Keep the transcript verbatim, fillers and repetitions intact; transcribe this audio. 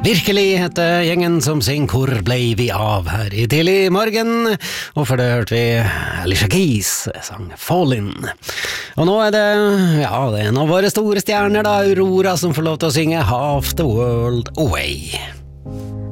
Virkelig heter gjengen som synger Hvor blei vi av her i tidlig morgen, og for det hørte vi Alicia Keys sang Fallin. Og nå er det, ja, det er en av våre store stjerner da, Aurora, som får lov til å synge Half the World Away.